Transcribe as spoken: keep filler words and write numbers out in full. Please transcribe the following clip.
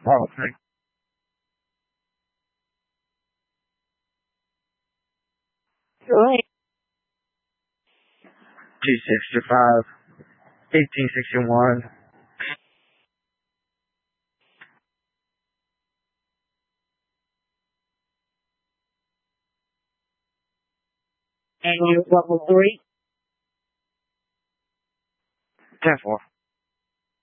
Oh, okay. Right. G sixty-five, eighteen sixty-one. And you're level three? ten four.